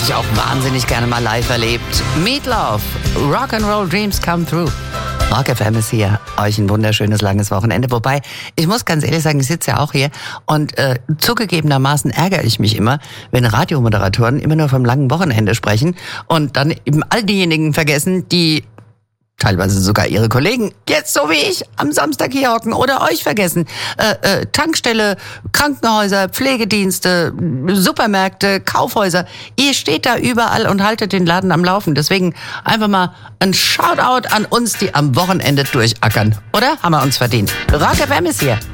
ich auch wahnsinnig gerne mal live erlebt. Meatloaf, Rock'n'Roll Dreams Come True. Rock FM ist hier. Euch ein wunderschönes, langes Wochenende. Wobei, ich muss ganz ehrlich sagen, ich sitze ja auch hier und zugegebenermaßen ärgere ich mich immer, wenn Radiomoderatoren immer nur vom langen Wochenende sprechen und dann eben all diejenigen vergessen, die teilweise sogar ihre Kollegen jetzt so wie ich am Samstag hier hocken oder euch vergessen. Tankstelle, Krankenhäuser, Pflegedienste, Supermärkte, Kaufhäuser. Ihr steht da überall und haltet den Laden am Laufen. Deswegen einfach mal ein Shoutout an uns, die am Wochenende durchackern. Oder? Haben wir uns verdient. Rock FM ist hier.